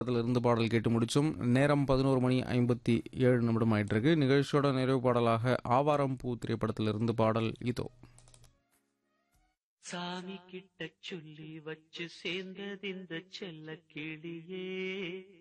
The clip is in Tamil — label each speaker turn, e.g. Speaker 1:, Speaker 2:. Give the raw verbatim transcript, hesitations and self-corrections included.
Speaker 1: இருந்து பாடல் கேட்டு முடிச்சோம். நேரம் பதினோரு மணி ஐம்பத்தி ஏழு நிமிடம் ஆயிட்டு இருக்கு. நிகழ்ச்சியோட நிறைவு பாடலாக ஆவாரம் பூ திரைப்படத்திலிருந்து பாடல் இதோ.
Speaker 2: சாமி கிட்ட சொல்லி வச்சு சேர்ந்தது இந்த செல்ல கிளியே